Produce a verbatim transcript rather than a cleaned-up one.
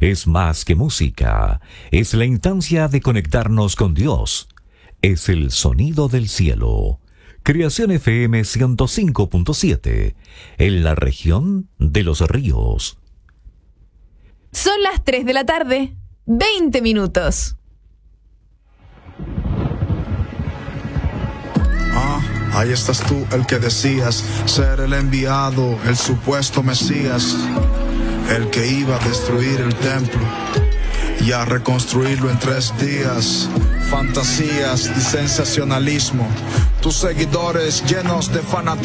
es más que música, es la instancia de conectarnos con Dios, es el sonido del cielo. Creación F M ciento cinco punto siete, en la región de Los Ríos. Son las tres de la tarde, veinte minutos. Ah, ahí estás tú, el que decías ser el enviado, el supuesto Mesías, el que iba a destruir el templo y a reconstruirlo en tres días. Fantasías y sensacionalismo, tus seguidores llenos de fanatismo